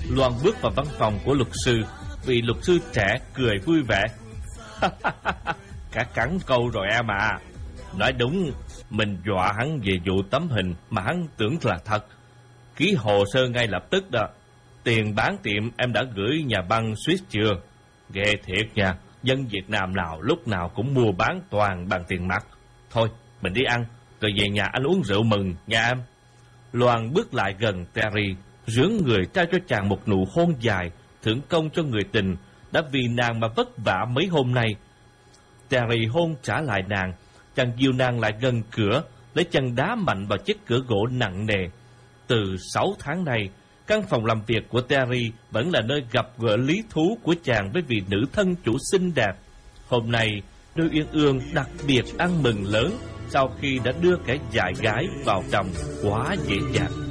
Loan bước vào văn phòng của luật sư. Vị luật sư trẻ cười vui vẻ. Cả cắn câu rồi em à. Nói đúng, mình dọa hắn về vụ tấm hình mà hắn tưởng là thật. Ký hồ sơ ngay lập tức đó. Tiền bán tiệm em đã gửi nhà băng Swiss chưa? Ghê thiệt nha, dân Việt Nam nào lúc nào cũng mua bán toàn bằng tiền mặt. Thôi, mình đi ăn, rồi về nhà anh uống rượu mừng nha em. Loan bước lại gần Terry, rướn người trao cho chàng một nụ hôn dài, thưởng công cho người tình đã vì nàng mà vất vả mấy hôm nay. Terry hôn trả lại nàng, chàng dìu nàng lại gần cửa, lấy chân đá mạnh vào chiếc cửa gỗ nặng nề. Từ 6 tháng nay, căn phòng làm việc của Terry vẫn là nơi gặp gỡ lý thú của chàng với vị nữ thân chủ xinh đẹp. Hôm nay, đôi uyên ương đặc biệt ăn mừng lớn sau khi đã đưa kẻ dại gái vào chồng quá dễ dàng.